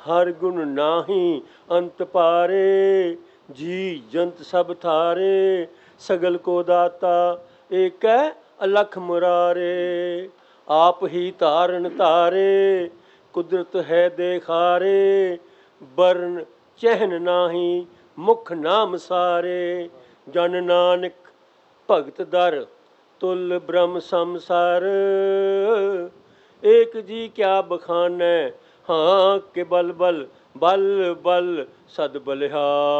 ਹਰ ਗੁਣ ਨਾਹੀ ਅੰਤ ਪਾਰੇ। ਜੀ ਜੰਤ ਸਭ ਥਾਰੇ, ਸਗਲ ਕੋ ਦਾਤਾ ਏਕੈ ਅਲਖ ਮੁਰਾਰੇ। ਆਪ ਹੀ ਧਾਰਨ ਧਾਰੇ, ਕੁਦਰਤ ਹੈ ਦੇਖਾਰੇ। ਬਰਨ ਚਹਿਨ ਨਾਹੀ, ਮੁਖ ਨਾਮ ਸਾਰੇ। ਜਨ ਨਾਨਕ ਭਗਤ ਦਰ, ਤੁਲ ਬ੍ਰਹਮ ਸੰਸਾਰ। ਏਕ ਜੀ ਕਿਆ ਬਖਾਨੈ, ਹਾਂ ਕਿ ਬਲ ਬਲ ਬਲ ਬਲ ਸਦ ਬਲਿਹਾਰ।